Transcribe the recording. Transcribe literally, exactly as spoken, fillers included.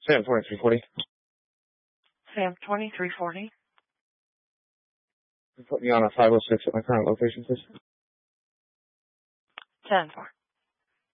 Sam, twenty-three forty. Sam, twenty-three forty. Put me on a five oh six at my current location, please. ten four.